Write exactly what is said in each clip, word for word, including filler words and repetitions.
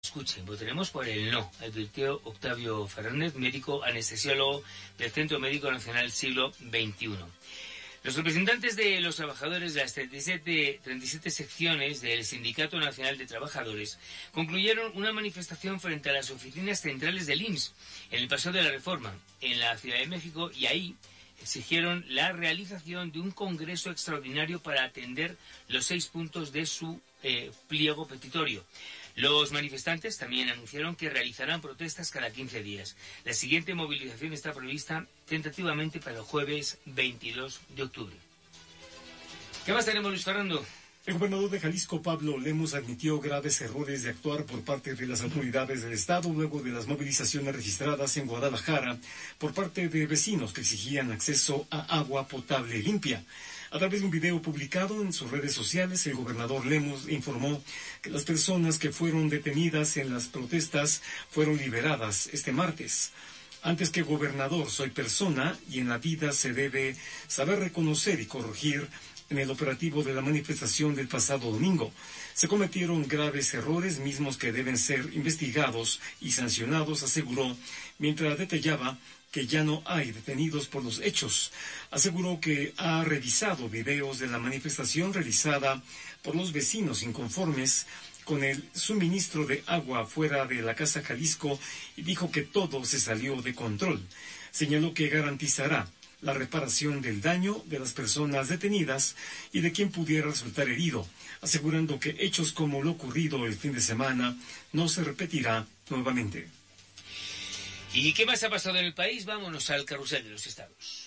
escuchen, votaremos por el no, advirtió Octavio Fernández, médico anestesiólogo del Centro Médico Nacional Siglo veintiuno. Los representantes de los trabajadores de las treinta y siete, treinta y siete secciones del Sindicato Nacional de Trabajadores concluyeron una manifestación frente a las oficinas centrales del I M S S en el Paseo de la Reforma, en la Ciudad de México, y ahí exigieron la realización de un congreso extraordinario para atender los seis puntos de su eh, pliego petitorio. Los manifestantes también anunciaron que realizarán protestas cada quince días. La siguiente movilización está prevista tentativamente para el jueves veintidós de octubre. ¿Qué más tenemos, Luis Fernando? El gobernador de Jalisco, Pablo Lemos, admitió graves errores de actuar por parte de las autoridades del Estado luego de las movilizaciones registradas en Guadalajara por parte de vecinos que exigían acceso a agua potable limpia. A través de un video publicado en sus redes sociales, el gobernador Lemos informó que las personas que fueron detenidas en las protestas fueron liberadas este martes. Antes que gobernador, soy persona y en la vida se debe saber reconocer y corregir. En el operativo de la manifestación del pasado domingo, se cometieron graves errores mismos que deben ser investigados y sancionados, aseguró, mientras detallaba que ya no hay detenidos por los hechos. Aseguró que ha revisado videos de la manifestación realizada por los vecinos inconformes con el suministro de agua fuera de la Casa Jalisco y dijo que todo se salió de control. Señaló que garantizará la reparación del daño de las personas detenidas y de quien pudiera resultar herido, asegurando que hechos como lo ocurrido el fin de semana no se repetirá nuevamente. ¿Y qué más ha pasado en el país? Vámonos al carrusel de los estados.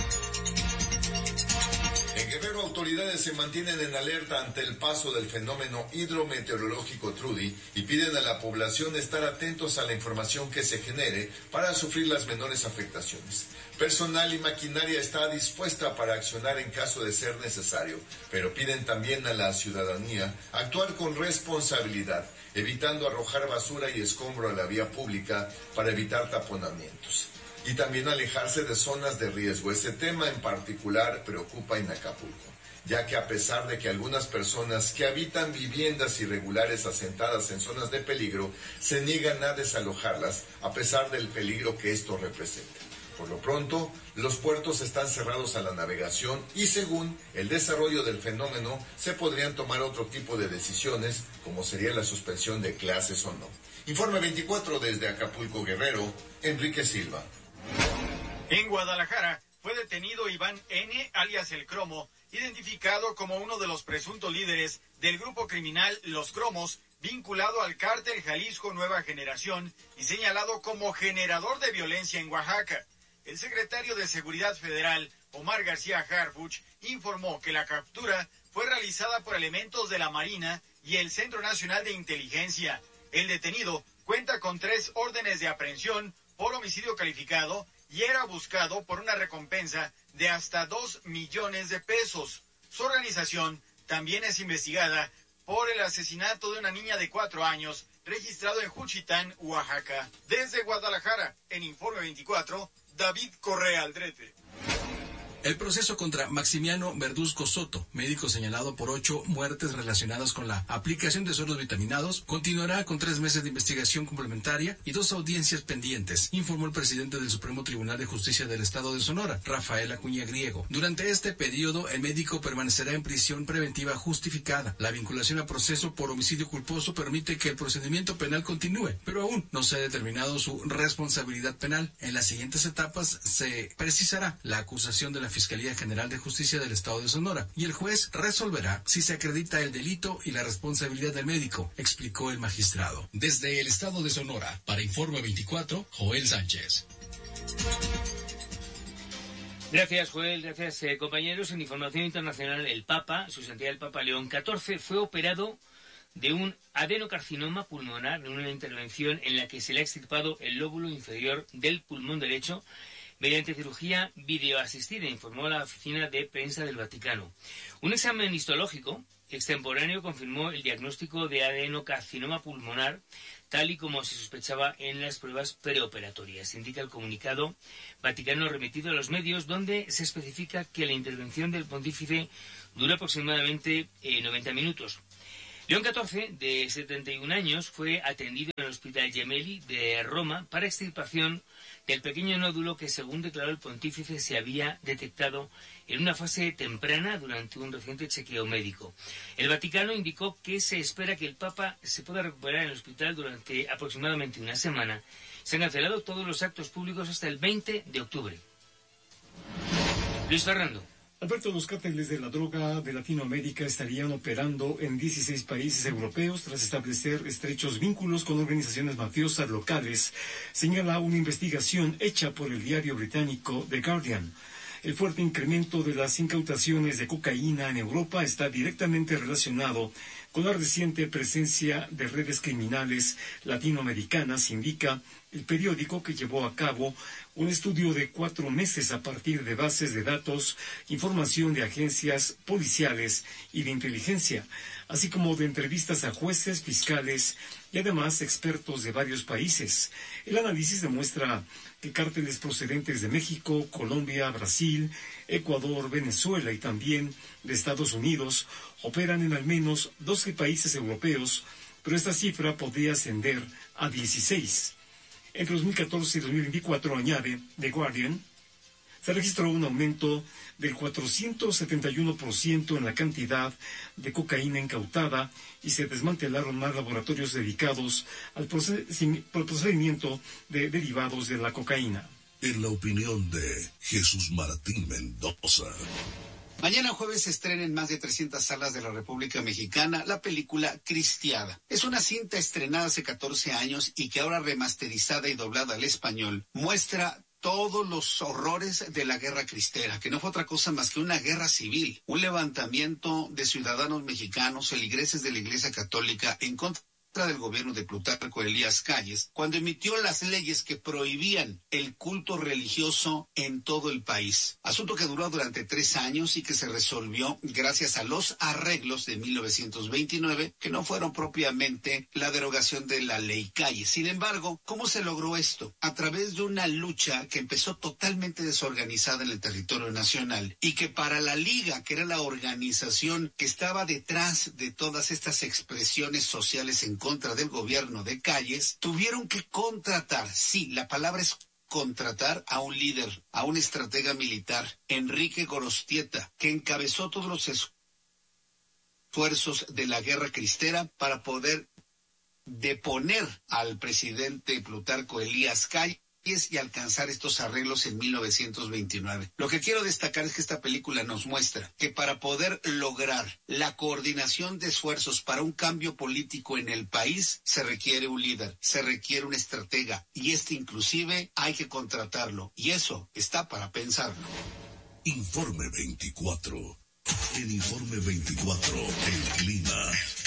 En Guerrero, autoridades se mantienen en alerta ante el paso del fenómeno hidrometeorológico Trudy y piden a la población estar atentos a la información que se genere para sufrir las menores afectaciones. Personal y maquinaria está dispuesta para accionar en caso de ser necesario, pero piden también a la ciudadanía actuar con responsabilidad, evitando arrojar basura y escombro a la vía pública para evitar taponamientos. Y también alejarse de zonas de riesgo. Este tema en particular preocupa en Acapulco, ya que a pesar de que algunas personas que habitan viviendas irregulares asentadas en zonas de peligro se niegan a desalojarlas a pesar del peligro que esto representa. Por lo pronto, los puertos están cerrados a la navegación y según el desarrollo del fenómeno se podrían tomar otro tipo de decisiones, como sería la suspensión de clases o no. Informe veinticuatro desde Acapulco, Guerrero, Enrique Silva. En Guadalajara fue detenido Iván N., alias El Cromo, identificado como uno de los presuntos líderes del grupo criminal Los Cromos, vinculado al cártel Jalisco Nueva Generación y señalado como generador de violencia en Oaxaca. El secretario de Seguridad Federal, Omar García Harfuch, informó que la captura fue realizada por elementos de la Marina y el Centro Nacional de Inteligencia. El detenido cuenta con tres órdenes de aprehensión por homicidio calificado y era buscado por una recompensa de hasta dos millones de pesos. Su organización también es investigada por el asesinato de una niña de cuatro años registrado en Juchitán, Oaxaca. Desde Guadalajara, en Informe veinticuatro, David Correa Aldrete. El proceso contra Maximiano Verduzco Soto, médico señalado por ocho muertes relacionadas con la aplicación de sueros vitaminados, continuará con tres meses de investigación complementaria y dos audiencias pendientes, informó el presidente del Supremo Tribunal de Justicia del Estado de Sonora, Rafael Acuña Griego. Durante este periodo, el médico permanecerá en prisión preventiva justificada. La vinculación a proceso por homicidio culposo permite que el procedimiento penal continúe, pero aún no se ha determinado su responsabilidad penal. En las siguientes etapas se precisará la acusación de la Fiscalía General de Justicia del Estado de Sonora y el juez resolverá si se acredita el delito y la responsabilidad del médico, explicó el magistrado. Desde el Estado de Sonora, para Informe veinticuatro, Joel Sánchez. Gracias, Joel. Gracias, eh, compañeros. En información internacional, el Papa, su santidad el Papa León catorce, fue operado de un adenocarcinoma pulmonar en una intervención en la que se le ha extirpado el lóbulo inferior del pulmón derecho mediante cirugía videoasistida, informó la oficina de prensa del Vaticano. Un examen histológico extemporáneo confirmó el diagnóstico de adenocarcinoma pulmonar, tal y como se sospechaba en las pruebas preoperatorias, indica el comunicado vaticano remitido a los medios, donde se especifica que la intervención del pontífice dura aproximadamente eh, noventa minutos. León catorce, de setenta y un años, fue atendido en el Hospital Gemelli de Roma para extirpación del pequeño nódulo que, según declaró el pontífice, se había detectado en una fase temprana durante un reciente chequeo médico. El Vaticano indicó que se espera que el Papa se pueda recuperar en el hospital durante aproximadamente una semana. Se han cancelado todos los actos públicos hasta el veinte de octubre. Luis Fernando. Alberto, los cárteles de la droga de Latinoamérica estarían operando en dieciséis países europeos tras establecer estrechos vínculos con organizaciones mafiosas locales, señala una investigación hecha por el diario británico The Guardian. El fuerte incremento de las incautaciones de cocaína en Europa está directamente relacionado con la reciente presencia de redes criminales latinoamericanas, indica el periódico, que llevó a cabo un estudio de cuatro meses a partir de bases de datos, información de agencias policiales y de inteligencia, así como de entrevistas a jueces, fiscales y además expertos de varios países. El análisis demuestra que cárteles procedentes de México, Colombia, Brasil, Ecuador, Venezuela y también de Estados Unidos operan en al menos doce países europeos, pero esta cifra podría ascender a dieciséis. Entre dos mil catorce y dos mil veinticuatro, añade The Guardian, se registró un aumento del cuatrocientos setenta y uno por ciento en la cantidad de cocaína incautada y se desmantelaron más laboratorios dedicados al procedimiento de derivados de la cocaína. En la opinión de Jesús Martín Mendoza. Mañana jueves se estrena en más de trescientas salas de la República Mexicana la película Cristiada. Es una cinta estrenada hace catorce años y que ahora remasterizada y doblada al español muestra todos los horrores de la guerra cristera, que no fue otra cosa más que una guerra civil, un levantamiento de ciudadanos mexicanos, feligreses de la Iglesia Católica en contra del gobierno de Plutarco Elías Calles, cuando emitió las leyes que prohibían el culto religioso en todo el país. Asunto que duró durante tres años y que se resolvió gracias a los arreglos de mil novecientos veintinueve, que no fueron propiamente la derogación de la ley Calles. Sin embargo, ¿cómo se logró esto? A través de una lucha que empezó totalmente desorganizada en el territorio nacional y que para la Liga, que era la organización que estaba detrás de todas estas expresiones sociales en contra del gobierno de Calles, tuvieron que contratar, sí, la palabra es contratar a un líder, a un estratega militar, Enrique Gorostieta, que encabezó todos los esfuerzos de la guerra cristera para poder deponer al presidente Plutarco Elías Calles y alcanzar estos arreglos en mil novecientos veintinueve. Lo que quiero destacar es que esta película nos muestra que para poder lograr la coordinación de esfuerzos para un cambio político en el país, se requiere un líder, se requiere un estratega, y este inclusive hay que contratarlo, y eso está para pensarlo. Informe veinticuatro. En Informe veinticuatro, el clima.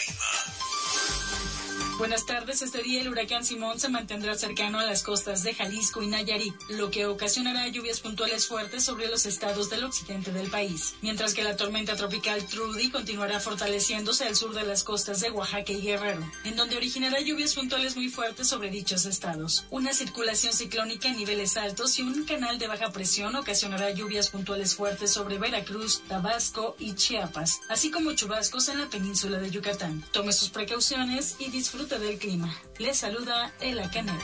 Buenas tardes. Este día el huracán Simón se mantendrá cercano a las costas de Jalisco y Nayarit, lo que ocasionará lluvias puntuales fuertes sobre los estados del occidente del país, mientras que la tormenta tropical Trudy continuará fortaleciéndose al sur de las costas de Oaxaca y Guerrero, en donde originará lluvias puntuales muy fuertes sobre dichos estados. Una circulación ciclónica en niveles altos y un canal de baja presión ocasionará lluvias puntuales fuertes sobre Veracruz, Tabasco y Chiapas, así como chubascos en la península de Yucatán. Tome sus precauciones y disfrute del clima. Les saluda Ela Canela.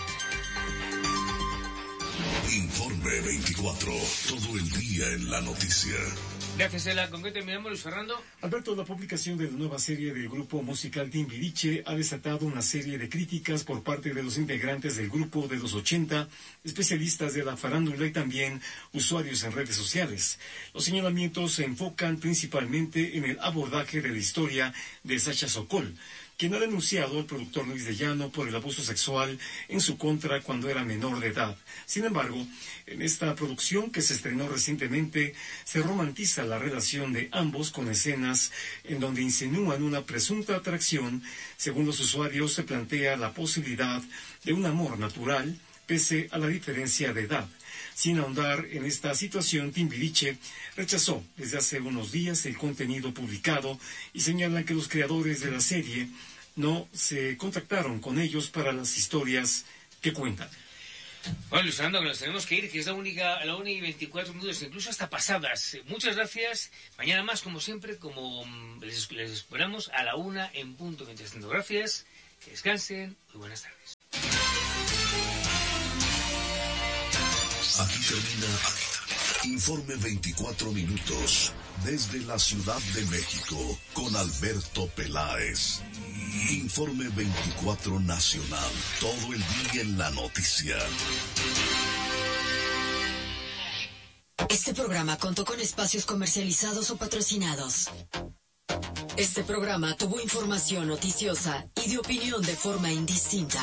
Informe veinticuatro, todo el día en la noticia. Gracias, Ela. ¿Con qué terminamos, Luis Fernando? Alberto, la publicación de la nueva serie del grupo musical Timbiriche ha desatado una serie de críticas por parte de los integrantes del grupo de los ochenta, especialistas de la farándula y también usuarios en redes sociales. Los señalamientos se enfocan principalmente en el abordaje de la historia de Sacha Sokol, quien ha denunciado al productor Luis de Llano por el abuso sexual en su contra cuando era menor de edad. Sin embargo, en esta producción que se estrenó recientemente, se romantiza la relación de ambos con escenas en donde insinúan una presunta atracción. Según los usuarios, se plantea la posibilidad de un amor natural, pese a la diferencia de edad. Sin ahondar en esta situación, Timbiriche rechazó desde hace unos días el contenido publicado y señalan que los creadores de la serie no se contactaron con ellos para las historias que cuentan. Bueno, Luis Fernando, que nos tenemos que ir, que es la única, la una y veinticuatro minutos, incluso hasta pasadas. Muchas gracias. Mañana más, como siempre, como les, les esperamos a la una en punto. Mientras tanto, gracias, que descansen, muy buenas tardes. Aquí termina Informe veinticuatro minutos desde la Ciudad de México con Alberto Peláez. Informe veinticuatro Nacional, todo el día en la noticia. Este programa contó con espacios comercializados o patrocinados. Este programa tuvo información noticiosa y de opinión de forma indistinta.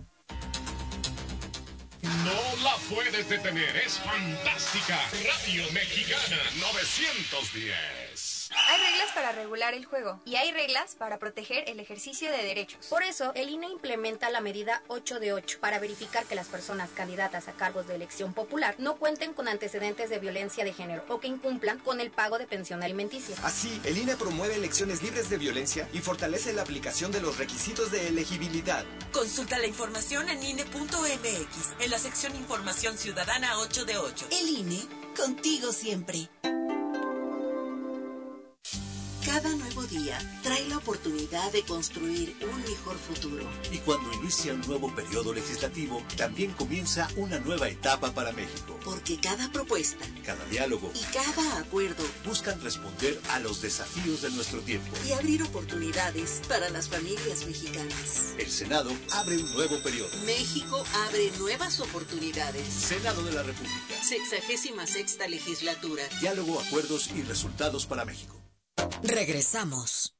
No la puedes detener, es fantástica. Radio Mexicana novecientos diez. Hay reglas para regular el juego y hay reglas para proteger el ejercicio de derechos. Por eso, el I N E implementa la medida ocho de ocho para verificar que las personas candidatas a cargos de elección popular no cuenten con antecedentes de violencia de género o que incumplan con el pago de pensión alimenticia. Así, el I N E promueve elecciones libres de violencia y fortalece la aplicación de los requisitos de elegibilidad. Consulta la información en I N E punto M X, en la sección Información Ciudadana ocho de ocho. El I N E, contigo siempre. Cada nuevo día trae la oportunidad de construir un mejor futuro. Y cuando inicia un nuevo periodo legislativo, también comienza una nueva etapa para México. Porque cada propuesta, cada diálogo y cada acuerdo buscan responder a los desafíos de nuestro tiempo y abrir oportunidades para las familias mexicanas. El Senado abre un nuevo periodo. México abre nuevas oportunidades. Senado de la República. Sexagésima sexta legislatura. Diálogo, acuerdos y resultados para México. Regresamos.